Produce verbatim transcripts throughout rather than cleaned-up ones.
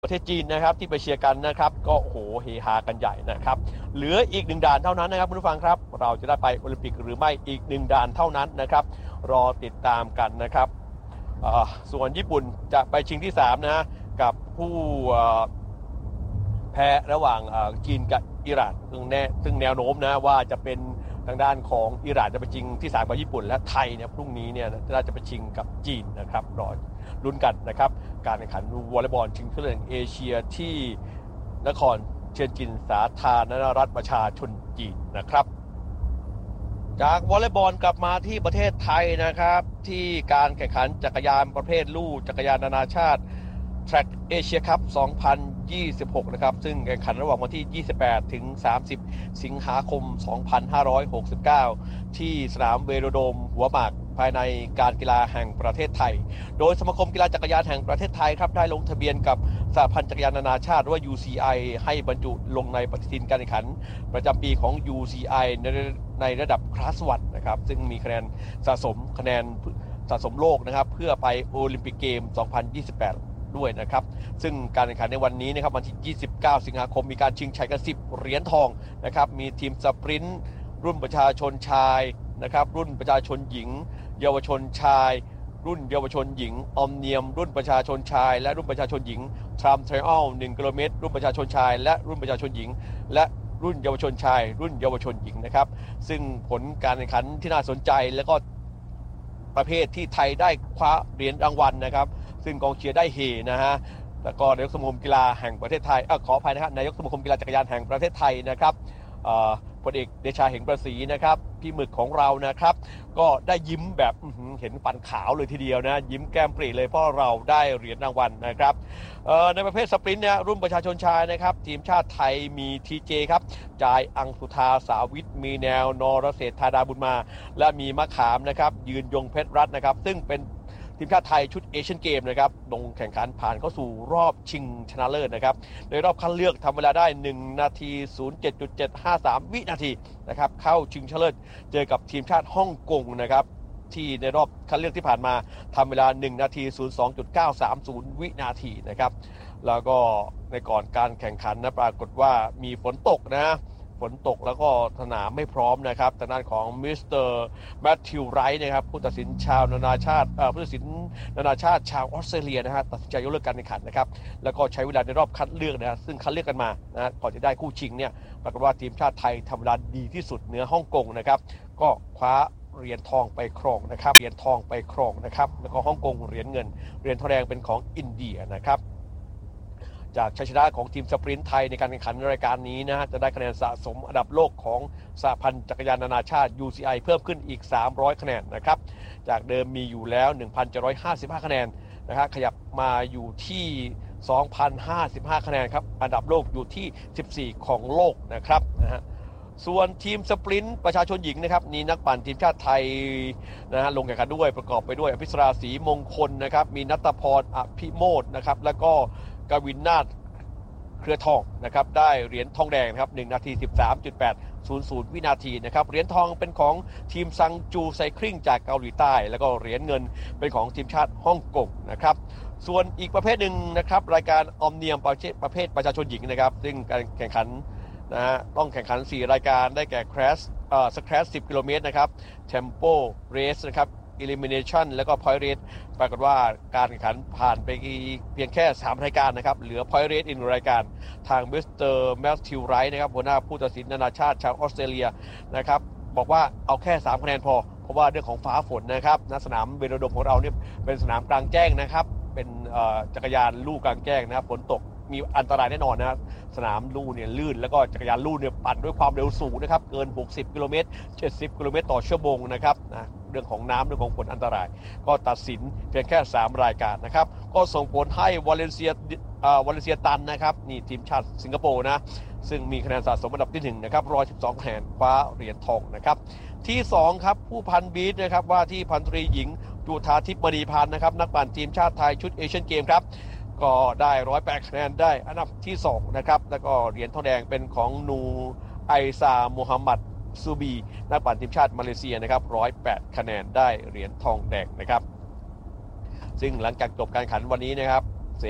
ประเทศจีนนะครับที่ไปเชียร์กันนะครับก็โอ้โหเฮฮากันใหญ่นะครับเหลืออีกหนึ่งด่านเท่านั้นนะครับคุณผู้ฟังครับเราจะได้ไปโอลิมปิกหรือไม่อีกหนึ่งด่านเท่านั้นนะครับรอติดตามกันนะครับส่วนญี่ปุ่นจะไปชิงที่สามนะกับผู้แพ้ระหว่างจีนกับอิหร่านซึ่งแน่ซึ่งแนวโน้มนะว่าจะเป็นทางด้านของอิหร่านจะไปชิงที่สามกับญี่ปุ่นและไทยเนี่ยพรุ่งนี้เนี่ยน่าจะไปชิงกับจีนนะครับรอลุ้นกันนะครับการแข่งขันวอลเลย์บอลชิงถ้วยแห่งเอเชียที่นครเชียงจินสาธารณรัฐประชาชนจีนนะครับจากวอลเลย์บอลกลับมาที่ประเทศไทยนะครับที่การแข่งขันจักรยานประเภทลู่จักรยานนานาชาติ Track Asia Cup สองพันยี่สิบหกนะครับซึ่งแข่งขันระหว่างวันที่ยี่สิบแปดถึงสามสิบสิงหาคมสองพันห้าร้อยหกสิบเก้าที่สนามเวโรโดมหัวหมากภายในการกีฬาแห่งประเทศไทยโดยสมาคมกีฬาจักรยานแห่งประเทศไทยครับได้ลงทะเบียนกับสหพันธ์จักรยานนานาชาติหรือว่า ยู ซี ไอ ให้บรรจุลงในปฏิทินการแข่งขันประจำปีของ ยู ซี ไอ ในในระดับคลาสวันนะครับซึ่งมีคะแนนสะสมคะแนนสะสมโลกนะครับเพื่อไปโอลิมปิกเกม สองพันยี่สิบแปดด้วยนะครับซึ่งการแข่งขันในวันนี้นะครับวันที่ยี่สิบเก้าสิงหาคมมีการชิงชัยกันสิบเหรียญทองนะครับมีทีมสปรินต์รุ่นประชาชนชายนะครับรุ่นประชาชนหญิงเยาวชนชายรุ่นเยาวชนหญิงออมเนียมรุ่นประชาชนชายและรุ่นประชาชนหญิงทรัมไทรอัลหนึ่งกิโลเมตรรุ่นประชาชนชายและรุ่นประชาชนหญิงและรุ่นเยาวชนชายรุ่นเยาวชนหญิงนะครับซึ่งผลการแข่งขันที่น่าสนใจและก็ประเภทที่ไทยได้คว้าเหรียญรางวัลนะครับซึ่งกองเชียร์ได้เฮนะฮะแล้วก็นายกสมาคมกีฬาแห่งประเทศไทยเออขออภัยนะครับนายกสมาคมกีฬาจักรยานแห่งประเทศไทยนะครับพลเอกเดชาเหงประศรีนะครับพี่หมึกของเรานะครับก็ได้ยิ้มแบบเห็นฟันขาวเลยทีเดียวนะยิ้มแก้มปรีเลยเพราะเราได้เหรียญรางวัลนะครับในประเภทสปรินต์เนี่ยรุ่นประชาชนชายนะครับทีมชาติไทยมีทีเจครับจายอังสุธาสาวิทมีแนวนรเศรษฐาดาบุญมาและมีมะขามนะครับยืนยงเพชรรัตน์นะครับซึ่งเป็นทีมชาติไทยชุดเอเชียนเกมนะครับลงแข่งขันผ่านเข้าสู่รอบชิงชนะเลิศนะครับในรอบคัดเลือกทำเวลาได้หนึ่งนาที ศูนย์เจ็ดจุดเจ็ดห้าสาม วินาทีนะครับเข้าชิงชนะเลิศเจอกับทีมชาติฮ่องกงนะครับที่ในรอบคัดเลือกที่ผ่านมาทำเวลาหนึ่งนาที ศูนย์สองจุดเก้าสามศูนย์ วินาทีนะครับแล้วก็ในก่อนการแข่งขันนะปรากฏว่ามีฝนตกนะฝนตกแล้วก็สนามไม่พร้อมนะครับทางด้านของมิสเตอร์แมทธิวไรท์นะครับผู้ตัดสินชาวนานาชาติผู้ตัดสินนานาชาติชาวออสเตรเลียนะฮะตัดสินใจยกเลิกการแข่งขันนะครับแล้วก็ใช้เวลาในรอบคัดเลือกนะซึ่งคัดเลือกกันมานะก่อนจะได้คู่ชิงเนี่ยปรากฏว่าทีมชาติไทยทำเวลาดีที่สุดเหนือฮ่องกงนะครับก็คว้าเหรียญทองไปครองนะครับเหรียญทองไปครองนะครับแล้วก็ฮ่องกงเหรียญเงินเหรียญทองแดงเป็นของอินเดียนะครับจากชัยชนะของทีมสปรินต์ไทยในการแข่งขันรายการนี้นะฮะจะได้คะแนนสะสมอันดับโลกของสหพันธ์จักรยานนานาชาติ ยู ซี ไอ เพิ่มขึ้นอีกสามร้อยคะแนนนะครับจากเดิมมีอยู่แล้ว หนึ่งพันเจ็ดร้อยห้าสิบห้า คะแนนนะครับขยับมาอยู่ที่ สองพันห้าสิบห้า คะแนนครับอันดับโลกอยู่ที่สิบสี่ของโลกนะครับนะฮะส่วนทีมสปรินต์ประชาชนหญิงนะครับนี่นักปั่นทีมชาติไทยนะฮะลงแข่งขันด้วยประกอบไปด้วยอภิสราศรีมงคลนะครับมีณัฐพรอภิโมทนะครับแล้วก็กวินนาถเครือทองนะครับได้เหรียญทองแดงนะครับหนึ่งนาที สิบสามจุดแปดศูนย์ศูนย์ วินาทีนะครับเหรียญทองเป็นของทีมซังจูไซคลิงจากเกาหลีใต้แล้วก็เหรียญเงินเป็นของทีมชาติฮ่องกงนะครับส่วนอีกประเภทหนึ่งนะครับรายการออมเนียมประเภทประเภทประชาชนหญิงนะครับซึ่งการแข่งขันนะฮะต้องแข่งขันสี่รายการได้แก่แครสเอ่อสแครสสิบกิโลเมตรนะครับเทมโปเรสนะครับElimination แล้วก็ Point Race ปรากฏว่าการแข่งขันผ่านไปเพียงแค่สามรายการนะครับเหลือ Point Race อีกหนึ่งรายการทางมิสเตอร์แมทธิวไรท์นะครับหัวหน้าผู้ตัดสินนานาชาติชาวออสเตรเลียนะครับบอกว่าเอาแค่สามคะแนนพอเพราะว่าเรื่องของฟ้าฝนนะครับณสนามเวโรโดมของเราเนี่ยเป็นสนามกลางแจ้งนะครับเป็นจักรยานลู่กลางแจ้งนะครับฝนตกมีอันตรายแน่นอนนะสนามลู่เนี่ยลื่นแล้วก็จักรยานลู่เนี่ยปั่นด้วยความเร็วสูงนะครับเกินหกสิบกิโลเมตรเจ็ดสิบกิโลเมตรต่อชั่วโมงนะครับนะเรื่องของน้ำเรื่องของฝนอันตรายก็ตัดสินเพียงแค่สามรายการนะครับก็ส่งผลให้วาเลนเซียวาเลนเซียตันนะครับนี่ทีมชาติสิงคโปร์นะซึ่งมีคะแนนสะสมอันดับที่หนึ่งนะครับหนึ่งร้อยสิบสองคะแนนคว้าเหรียญทองนะครับที่สองครับผู้พันบีทนะครับว่าที่พันตรีหญิงจุฑาทิพย์มณีพันธ์นะครับนักปั่นทีมชาติไทยชุดเอเชียนเกมครับก็ได้หนึ่งร้อยแปดคะแนนได้อันดับที่สองนะครับแล้วก็เหรียญทองแดงเป็นของนูไอซาโมฮัมหมัดซูบีนักปั่นทีมชาติมาเลเซียนะครับหนึ่งร้อยแปดคะแนนได้เหรียญทองแดงนะครับซึ่งหลังจากจบการแข่งขันวันนี้นะครับเสมึก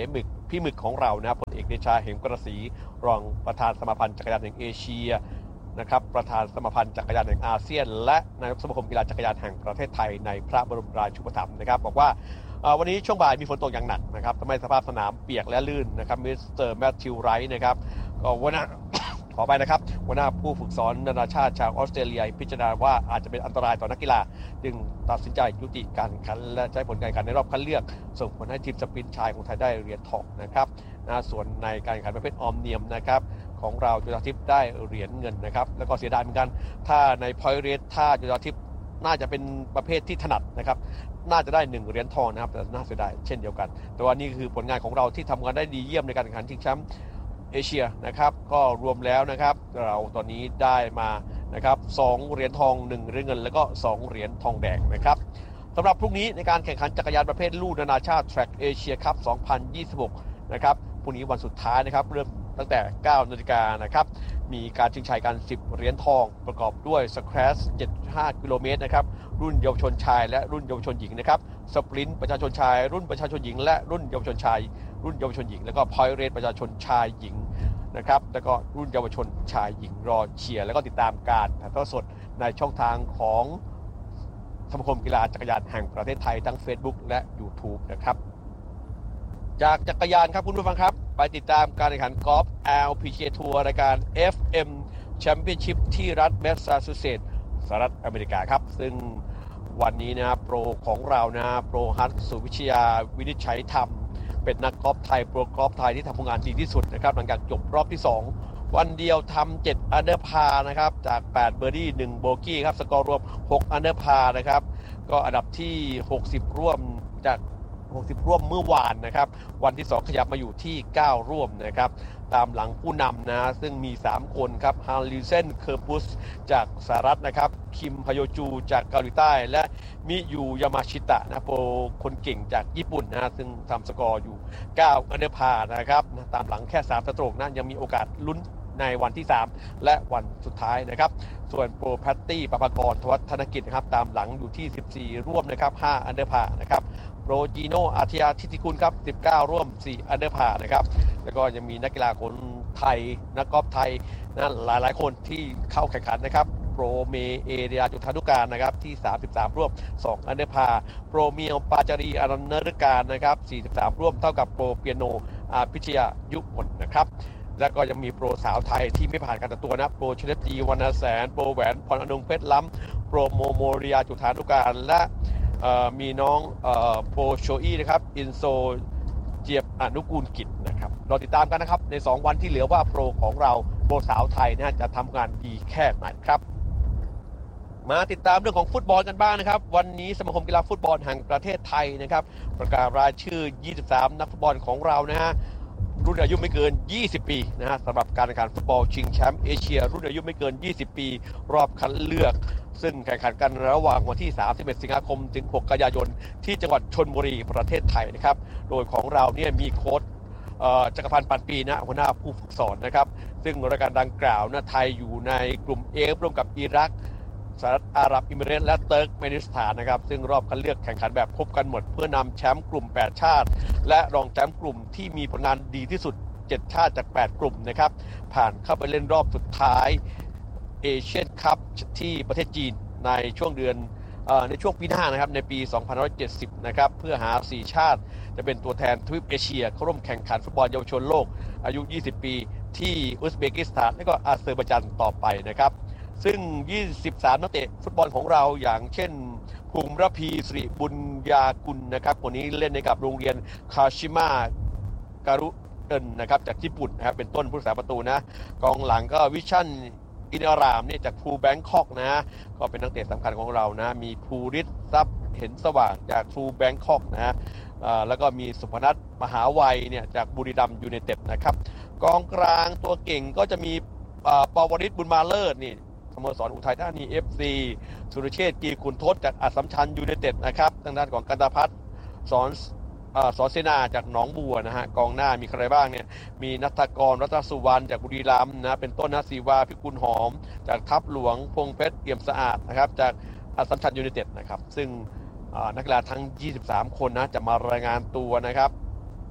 พี่หมึกของเรานะพลเอกเดชาเหมกระศรีรองประธานสมาพันธ์จักรยานแห่งเอเชียนะครับประธานสมาพันธ์จักรยานแห่งอาเซียนและนายกสมาคมกีฬาจักรยานแห่งประเทศไทยในพระบรมราชูปถัมภ์นะครับบอกว่าวันนี้ช่วงบ่ายมีฝนตกอย่างหนักนะครับทำให้สภาพสนามเปียกและลื่นนะครับมิสเตอร์แมทธิวไรท์นะครับก็วันนั้นขอไปนะครับหัวหน้าผู้ฝึกสอนนานาชาติชาวออสเตรเลียพิจารณาว่าอาจจะเป็นอันตรายต่อนักกีฬาจึงตัดสินใจยุติการแข่งขันและใช้ผลการแข่งขันในรอบคัดเลือกส่งผลให้ทีมสปรินต์ชายของไทยได้เหรียญทองนะครับนะส่วนในการแข่งขันประเภทออมเนียมนะครับของเราจุฬาทิพย์ได้เหรียญเงินนะครับแล้วก็เสียดายเหมือนกันถ้าในพอยต์เรสถ้าจุฬาทิพย์น่าจะเป็นประเภทที่ถนัดนะครับน่าจะได้หนึ่งเหรียญทองนะครับแต่น่าเสียดายเช่นเดียวกันแต่ว่านี่คือผลงานของเราที่ทำงานได้ดีเยี่ยมในการแข่งขันชิงแชมป์เอเชียนะครับก็รวมแล้วนะครับเราตอนนี้ได้มานะครับสองเหรียญทองหนึ่งเหรียญเงินแล้วก็สองเหรียญทองแดงนะครับสำหรับพรุ่งนี้ในการแข่งขันจักรยานประเภทลู่นานาชาติ Track Asia Cup สองพันยี่สิบหกนะครับพรุ่งนี้วันสุดท้ายนะครับเริ่มตั้งแต่ เก้านาฬิกานะครับมีการชิงชัยกันสิบเหรียญทองประกอบด้วยสแครช เจ็ดจุดห้า กิโลเมตรนะครับรุ่นเยาวชนชายและรุ่นเยาวชนหญิงนะครับสปรินต์ประชาชนชายรุ่นประชาชนหญิงและรุ่นเยาวชนชายรุ่นเยาวชนหญิงแล้วก็พอยต์เรสประชาชนชายหญิงนะครับแล้วก็รุ่นเยาวชนชายหญิงรอเชียร์แล้วก็ติดตามการถ่ายทอดสดในช่องทางของสมาคมกีฬาจักรยานแห่งประเทศไทยทั้ง Facebook และ YouTube นะครับจากจักรยานครับคุณผู้ฟังครับไปติดตามการแข่งขันกอล์ฟ แอล พี จี เอ ทัวร์รายการ เอฟ เอ็ม Championship ที่รัฐแมสซาชูเซตส์สหรัฐอเมริกาครับซึ่งวันนี้นะโปรของเรานะโปรฮัทสุวิชยาวินิจฉัยธรรมเป็นนักกอล์ฟไทยโปรกอล์ฟไทยที่ทำผลงานดีที่สุดนะครับหลังจากจบรอบที่สองวันเดียวทำเจ็ดอันเดอร์พาร์นะครับจากแปดเบอร์ดี้หนึ่งโบกี้ครับสกอร์รวมหกอันเดอร์พาร์นะครับก็อันดับที่หกสิบร่วมจากหกสิบร่วมเมื่อวานนะครับวันที่สองขยับมาอยู่ที่เก้าร่วมนะครับตามหลังผู้นำนะซึ่งมีสามคนครับฮาริเซนเคอร์ปุสจากสหรัฐนะครับคิมพโยจูจากเกาหลีใต้และมิยูยามาชิตะนะโปรคนเก่งจากญี่ปุ่นนะซึ่งทำสกอร์อยู่เก้าอันเดอร์พาร์นะครับตามหลังแค่สามสโตรกนะยังมีโอกาสลุ้นในวันที่สามและวันสุดท้ายนะครับส่วนโปรแพตตี้ปภากรทวัฒนกิจนะครับตามหลังอยู่ที่สิบสี่ร่วมนะครับห้าอันเดอร์พาร์นะครับโปรจีโนอาทิยาทิติคุณครับสิบเก้าร่วมสี่อันเดอร์พาร์นะครับแล้วก็ยังมีนักกีฬาคนไทยนักกอล์ฟไทยนะหลายๆคนที่เข้าแข่งขันนะครับโปรเมเอเดียจุฑานุการนะครับที่สามสิบสามร่วมสองอันเดอร์พาร์โปรเมียวปาจารีอนันต์ฤการนะครับสี่สิบสามร่วมเท่ากับโปรเปียโนอาพิชยายุพลนะครับแล้วก็ยังมีโปรสาวไทยที่ไม่ผ่านการตัดตัวนะโปรชลจีวรรณแสนโปรแหวนพรอนงเพชรล้ำโปรโมโมเรียจุฑานุการและมีน้องโปรโชอี้นะครับอินโซเจียบอนุกูลกิจนะครับเราติดตามกันนะครับในสองวันที่เหลือว่าโปรของเราโปรสาวไทยนะจะทำงานดีแค่ไหนครับมาติดตามเรื่องของฟุตบอลกันบ้างนะครับวันนี้สมาคมกีฬาฟุตบอลแห่งประเทศไทยนะครับประกาศรายชื่อยี่สิบสามนักฟุตบอลของเรานะฮะรุ่นอายุไม่เกินยี่สิบปีนะฮะสำหรับการแข่งขันฟุตบอลชิงแชมป์เอเชียรุ่นอายุไม่เกินยี่สิบปีรอบคัดเลือกซึ่งแข่งขันกันระหว่างวันที่สามสิบเอ็ดสิงหาคมถึงหกกันยายนที่จังหวัดชลบุรีประเทศไทยนะครับโดยของเราเนี่ยมีโค้ชจักรพันธ์ปันปีนะหัวหน้าผู้ฝึกสอนนะครับซึ่งรายการดังกล่าวนะไทยอยู่ในกลุ่ม เอ ร่วมกับอิรักสหรัฐอาหรับเอมิเรตส์และเติร์กเมนิสถานนะครับซึ่งรอบคัดเลือกแข่งขันแบบพบกันหมดเพื่อนำแชมป์กลุ่มแปดชาติและรองแชมป์กลุ่มที่มีผลงานดีที่สุดเจ็ดชาติจากแปดกลุ่มนะครับผ่านเข้าไปเล่นรอบสุดท้ายเอเชียนคัพที่ประเทศจีนในช่วงเดือนในช่วงปีหน้านะครับในปีสองพันห้าร้อยเจ็ดสิบนะครับเพื่อหาสี่ชาติจะเป็นตัวแทนทวีปเอเชียเข้าร่วมแข่งขันฟุตบอลเยาวชนโลกอายุยี่สิบปีที่อุซเบกิสถานและก็อาเซอร์ไบจานต่อไปนะครับซึ่งยี่สิบสามนักเตะฟุตบอลของเราอย่างเช่นภูมิระพีสิริบุญญากุลนะครับคนนี้เล่นในกับโรงเรียนคาชิมะการุเอินนะครับจากญี่ปุ่นนะครับเป็นต้นผู้รักษาประตูนะกองหลังก็วิชั่นอินอารามเนี่ยจากภูแบงคอกนะก็เป็นนักเตะสำคัญของเรานะมีภูริศทรัพย์เห็นสว่างจากภูแบงคอกนะแล้วก็มีสุพนัทมหาวัยเนี่ยจากบุรีรัมย์ยูไนเต็ดนะครับกองกลางตัวเก่งก็จะมีปวริศบุญมาเลิศนี่สโมสรอุทัยธานี เอฟ ซี สุรเชษฐ์กีขุนทศจากอัสสัมชัญยูไนเต็ดนะครับทางด้านของกันตพัฒน์สอนสอนเสนาจากหนองบัวนะฮะกองหน้ามีใครบ้างเนี่ยมีณัฐกรรัตนสุวรรณจากบุรีรัมย์นะเป็นต้นนะศิวาพิกุลหอมจากทัพหลวงพงเพชรเอี่ยมสะอาดนะครับจากอัสสัมชัญยูไนเต็ดนะครับซึ่งนักกีฬาทั้งยี่สิบสามคนนะจะมารายงานตัวนะครับ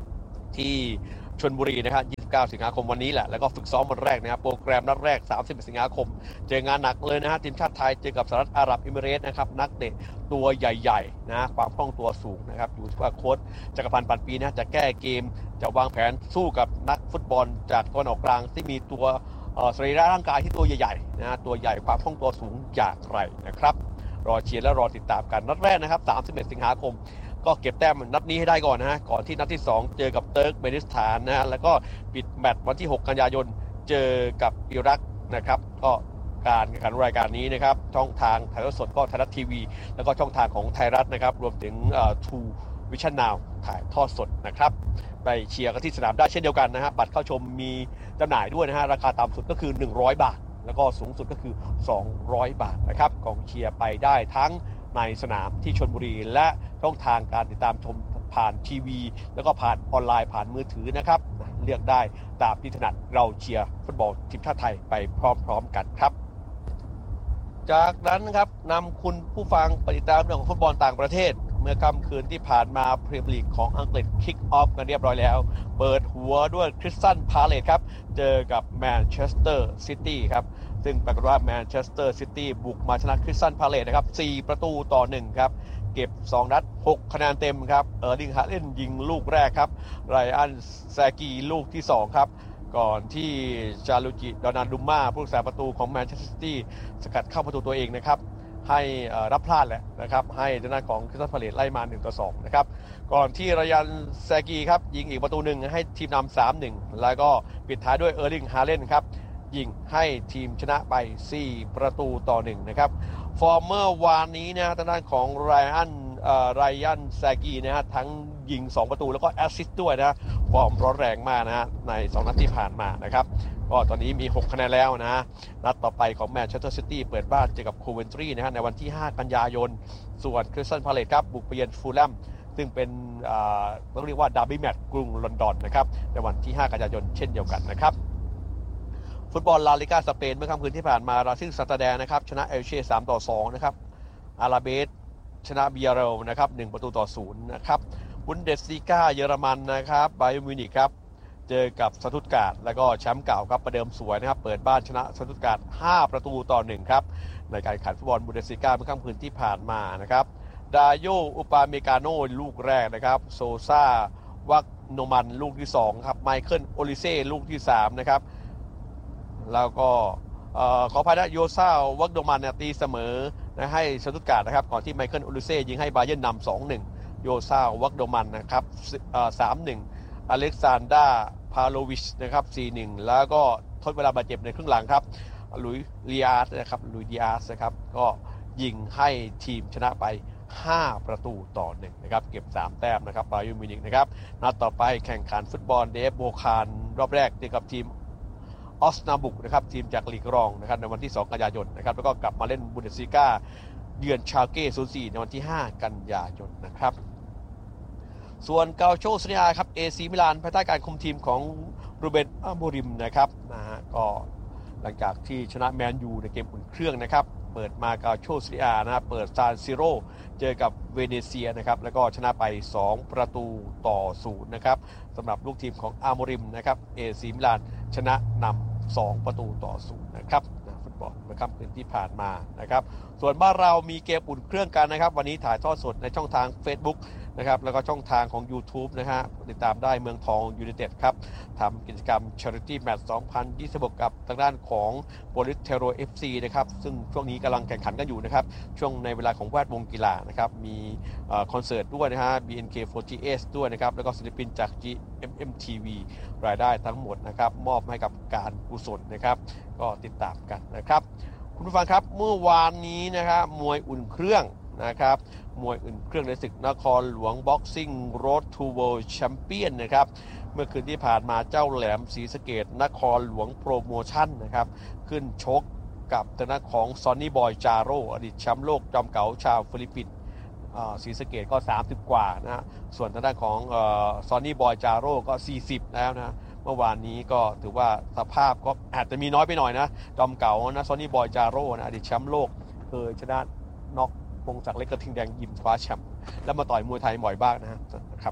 ที่ชลบุรีนะครับยี่สิบเก้าสิงหาคมวันนี้แหละแล้วก็ฝึกซ้อมวันแรกนะครับโปรแกรมนัดแรกสามสิบสิงหาคมเจองานหนักเลยนะฮะทีมชาติไทยเจอกับสหรัฐอาหรับเอมิเรตส์นะครับนักเตะตัวใหญ่ๆนะความคล่องตัวสูงนะครับอยู่ที่ว่าโค้ชจักรพันธ์ปันปีนะจะแก้เกมจะวางแผนสู้กับนักฟุตบอลจากตะวันออกกลางที่มีตัวสรีระร่างกายที่ตัวใหญ่ๆนะตัวใหญ่ความคล่องตัวสูงอย่างไรนะครับรอเชียร์และรอติดตามกันนัดแรกนะครับสามสิบเอ็ดสิงหาคมก็เก็บแต้มนัดนี้ให้ได้ก่อนนะฮะก่อนที่นัดที่สองเจอกับเติร์กเมนิสถานนะฮะแล้วก็ปิดแมตช์วันที่หกกันยายนเจอกับอิรักนะครับก็การแข่งขันรายการนี้นะครับช่องทางถ่ายทอดสดก็ไทยรัฐทีวีแล้วก็ช่องทางของไทยรัฐนะครับรวมถึงทูวิชั่นนาวถ่ายทอดสดนะครับไปเชียร์กันที่สนามได้เช่นเดียวกันนะฮะบัตรเข้าชมมีจำหน่ายด้วยนะฮะราคาต่ำสุดก็คือหนึ่งร้อยบาทแล้วก็สูงสุดก็คือสองร้อยบาทนะครับกองเชียร์ไปได้ทั้งในสนามที่ชลบุรีและช่องทางการติดตามชมผ่านทีวีแล้วก็ผ่านออนไลน์ผ่านมือถือนะครับเลือกได้ตามที่ถนัดเราเชียร์ฟุตบอลทีมชาติไทยไปพร้อมๆกันครับจากนั้นครับนำคุณผู้ฟังไปติดตามเรื่องของฟุตบอลต่างประเทศเมื่อค่ำคืนที่ผ่านมาพรีเมียร์ลีกของอังกฤษคิกออฟกันเรียบร้อยแล้วเปิดหัวด้วยคริสตัลพาเลซครับเจอกับแมนเชสเตอร์ซิตี้ครับซึ่งปรากฏว่าแมนเชสเตอร์ซิตี้บุกมาชนะคริสตัลพาเลซนะครับสี่ประตูต่อหนึ่งครับเก็บสองนัดหกคะแนนเต็มครับเออร์ลิงฮาเลนยิงลูกแรกครับไรอันแซกีลูกที่สองครับก่อนที่จารุจิดอนาดุมม่าผู้รักษาประตูของแมนเชสเตอร์ซิตี้สกัดเข้าประตูตัวเองนะครับให้รับพลาดแหละนะครับให้ทางด้านของคริสตัลพาเลซไล่มาหนึ่งต่อสองนะครับก่อนที่ไรอันแซกีครับยิงอีกประตูหนึ่งให้ทีมนำ สามหนึ่ง แล้วก็ปิดท้ายด้วยเออร์ลิงฮาเลนครับยิงให้ทีมชนะไปสี่ประตูต่อหนึ่งนะครับฟอร์เมอร์วานนี้นะทางด้านของไรอันไรอันแซกีนะฮะทั้งยิงสองประตูแล้วก็แอสซิสต์ด้วยนะฟอร์มร้อนแรงมากนะฮะในสองนัดที่ผ่านมานะครับก็ตอนนี้มีหกคะแนนแล้วนะนัดต่อไปของแมนเชสเตอร์ซิตี้เปิดบ้านเจอกับโคเวนทรีนะฮะในวันที่ห้ากันยายนส่วนคริสตัลพาเลซครับบุกไปเยือนฟูลแลมซึ่งเป็นต้องเรียกว่าดาร์บี้แมตช์กรุงลอนดอนนะครับในวันที่ห้ากันยายนเช่นเดียวกันนะครับฟุตบอลลาลิก้าสเปนเมื่อค่ำคืนที่ผ่านมาราซิลซานตาแดร์นะครับชนะเอลเช่สามต่อสองนะครับอาราเบสชนะเบียร์เรลนะครับหนึ่งประตูต่อศูนย์นะครับบุนเดสลีกาเยอรมันนะครับไบเยิร์นมิวนิกครับเจอกับสตุตการ์ดแล้วก็แชมป์เก่าครับประเดิมสวยนะครับเปิดบ้านชนะสตุตการ์ดห้าประตูต่อหนึ่งครับในการแข่งขันฟุตบอลบุนเดสลีกาเมื่อค่ำคืนที่ผ่านมานะครับดาโยอุปาเมกาโนลูกแรกนะครับโซซาวักโนมันลูกที่สองครับไมเคิลโอลิเซ่ลูกที่สามนะครับแล้วก็ขอพายนะโยซาวักโนมันตีเสมอนะให้สตุตการ์ดนะครับก่อนที่ไมเคิลโอลิเซ่ยิงให้บาเยิร์นนำ สองหนึ่ง โยซาวักโนมันนะครับ สามหนึ่ง อเล็กซานดราพาโลวิชนะครับ สี่หนึ่ง แล้วก็ทดเวลาบาดเจ็บในครึ่งหลังครับลุยเลียสนะครับลุยดิอาสนะครับก็ยิงให้ทีมชนะไปห้าประตูต่อหนึ่งนะครับเก็บสามแต้มนะครับบาเยิร์นมิวนิกนะครับนัดต่อไปแข่งขันฟุตบอลเดฟโบคารรอบแรกเจอกับทีมออสนาบุกนะครับทีมจากลีกรองนะครับในวันที่สองกันยายนนะครับแล้วก็กลับมาเล่นบุนเดสลีกาเยือนชาเก้ศูนย์สี่ในวันที่ห้ากันยายนนะครับส่วนเกาโชซีเรียครับเอซีมิลานภายใต้การคุมทีมของรูเบนอาโมริมนะครับนะฮะก็หลังจากที่ชนะแมนยูในเกมอุ่นเครื่องนะครับเปิดมาเกาโชซีเรียนะเปิดซานซิโร่เจอกับเวเนเซียนะครับแล้วก็ชนะไปสองประตูต่อศูนย์นะครับสำหรับลูกทีมของอาโมริมนะครับเอซีมิลานชนะนำสองประตูต่อศูนย์นะครับฟุตบอลเมื่อค่ำคืนที่ผ่านมานะครับส่วนบ้านเรามีเกมอุ่นเครื่องกันนะครับวันนี้ถ่ายทอดสดในช่องทาง Facebook นะครับแล้วก็ช่องทางของ YouTube นะฮะติดตามได้เมืองทองยูไนเต็ดครับทำกิจกรรม Charity Match สองพันยี่สิบหกกับทางด้านของโปลิสเทโร เอฟ ซี นะครับซึ่งช่วงนี้กำลังแข่งขันกันอยู่นะครับช่วงในเวลาของแวดวงกีฬานะครับมีคอนเสิร์ตด้วยนะฮะ บี เอ็น เค โฟร์ตี้เอท ด้วยนะครับแล้วก็ศิลปินจาก จี เอ็ม เอ็ม ที วี รายได้ทั้งหมดนะครับมอบให้กับการกุศลนะครับก็ติดตามกันนะครับคุณผู้ฟังครับเมื่อวานนี้นะครับมวยอุ่นเครื่องนะครับมวยอุ่นเครื่องในศึกนครหลวงบ็อกซิ่งโรดทูเวิลด์แชมเปี้ยนนะครับเมื่อคืนที่ผ่านมาเจ้าแหลมศรีสะเกษนครหลวงโปรโมชั่นนะครับขึ้นชกกับทางด้านของซอนนี่บอยจาโร่อดีตแชมป์โลกจอมเก๋าชาวฟิลิปปินส์ศรีสะเกษก็สามสิบกว่านะส่วนทางด้านของซอนนี่บอยจาโร่ก็สี่สิบแล้วนะเมื่อวานนี้ก็ถือว่าสภาพก็อาจจะมีน้อยไปหน่อยนะจอมเก๋านะซอนนี่บอยจาโร่นะอดีตแชมป์โลกเคยชนะน็อกพงศักดิ์เล็กกระทิงแดงยิมคว้าแชมป์แล้วมาต่อยมวยไทยบ่อยบ้างนะครับ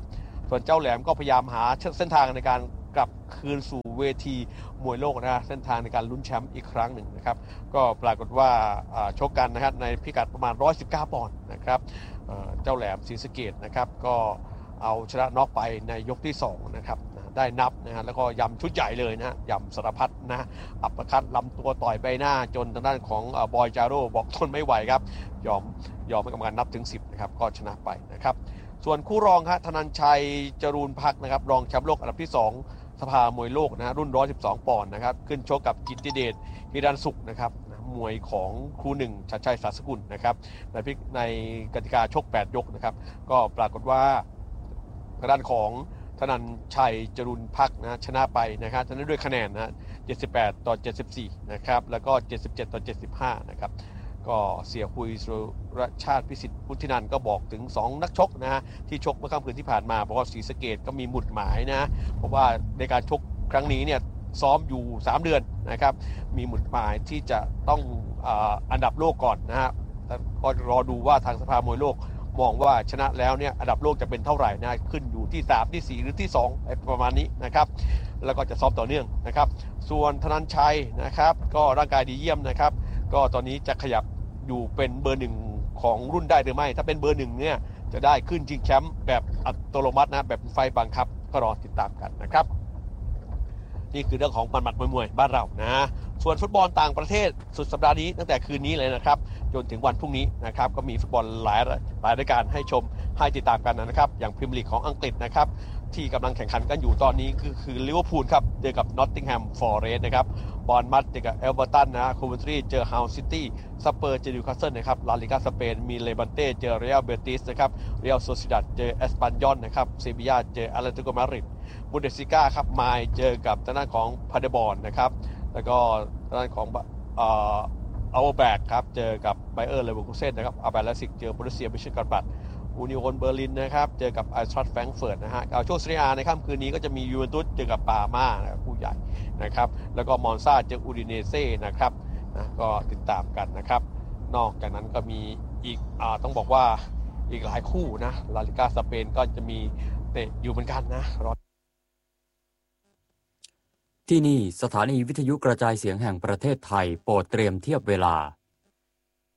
ส่วนเจ้าแหลมก็พยายามหาเส้นทางในการกลับคืนสู่เวทีมวยโลกนะเส้นทางในการลุ้นแชมป์อีกครั้งหนึ่งนะครับก็ปรากฏว่าชกกันนะครับในพิกัดประมาณหนึ่งร้อยสิบเก้าปอนด์นะครับเจ้าแหลมศรีสะเกษนะครับก็เอาชนะน็อกไปในยกที่สองนะครับได้นับนะฮะแล้วก็ยำชุดใหญ่เลยนะยำสารพัดนะอัปเปอร์คัตลำตัวต่อยใบหน้าจนทางด้านของบอยจาโร่บอกทนไม่ไหวครับยอมยอมให้กรรมการนับถึงสิบนะครับก็ชนะไปนะครับส่วนคู่รองครับธนัญชัยจรูนพักนะครับรองแชมป์โลกอันดับที่สองสภามวยโลกนะรุ่นหนึ่งร้อยสิบสองปอนด์นะครับขึ้นชกกับกิตติเดชฮิรันสุขนะครับมวยของครูหนึ่งชัดชัยศาสกุลนะครับในพิในกติกาชกแปดยกนะครับก็ปรากฏว่าทางด้านของธนัญชัยจรุนพักนะชนะไปนะครับชนะด้วยคะแนนนะเจ็ดสิบแปดต่อเจ็ดสิบสี่นะครับแล้วก็เจ็ดสิบเจ็ดต่อเจ็ดสิบห้านะครับก็เสียคุยสุรชาติพิสิทธิ์พุทธินันก็บอกถึงสองนักชกนะฮะที่ชกเมื่อค่ำคืนที่ผ่านมาบอกว่าศรีสะเกษก็มีหมุดหมายนะเพราะว่าในการชกครั้งนี้เนี่ยซ้อมอยู่สามเดือนนะครับมีหมุดหมายที่จะต้องอ่าอันดับโลกก่อนนะฮะก็รอดูว่าทางสภามวยโลกมองว่าชนะแล้วเนี่ยอันดับโลกจะเป็นเท่าไหร่นะขึ้นอยู่ที่สามที่สี่หรือที่สองประมาณนี้นะครับแล้วก็จะซ้อมต่อเนื่องนะครับส่วนธนัญชัยนะครับก็ร่างกายดีเยี่ยมนะครับก็ตอนนี้จะขยับอยู่เป็นเบอร์หนึ่งของรุ่นได้หรือไม่ถ้าเป็นเบอร์หนึ่งเนี่ยจะได้ขึ้นชิงแชมป์แบบอัตโนมัตินะแบบไฟบังคับก็รอติดตามกันนะครับนี่คือเรื่องของมันหมัดมวยๆบ้านเรานะส่วนฟุตบอลต่างประเทศสุดสัปดาห์นี้ตั้งแต่คืนนี้เลยนะครับจนถึงวันพรุ่งนี้นะครับก็มีฟุตบอลหลายหลายรายการให้ชมให้ติดตามกันนะครับอย่างพรีเมียร์ลีกของอังกฤษนะครับที่กำลังแข่งขันกันอยู่ตอนนี้คือคือลิเวอร์พูลครับเจอกับนอตติงแฮมฟอเรสต์นะครับบอร์นมัธเจอกับเอเวอร์ตันนะโคเวนทรีเจอฮาวซิตี้สเปอร์เจอนิวคาสเซิลนะครับลาลิกาสเปนมีเลบันเต้เจอเรอัลเบติสนะครับเรอัลโซซิดัดเจอเอสปันยอลนะครับเซบียาเจออาร์เรนติโกมาดริดบุนเดสลิก้าครับไมล์เจอกับทางด้านของพาเดบอร์นนะครับแล้วก็ทางด้านของเอ่ออัลแบกครับเจอกับไบเออร์เลเวอร์คูเซ่นนะครับอาร์ไบเลสิกเจอบรูเซียบิชกอนบัตอูนิโอนเบอร์ลินนะครับเจอกับไอทรัสแฟรงก์เฟิร์ตนะฮะเอาช่วงซีเรียในค่ำคืนนี้ก็จะมียูเวนตุสเจอกับปาม่านะครับผู้ใหญ่นะครับแล้วก็มอนซาเจออูดิเนเซ่นะครับนะก็ติดตามกันนะครับนอกจากนั้นก็มีอีกอ่าต้องบอกว่าอีกหลายคู่นะลาลิก้าสเปนก็จะมีเตะอยู่เหมือนกันนะที่นี่สถานีวิทยุกระจายเสียงแห่งประเทศไทยโปรดเตรียมเทียบเวลา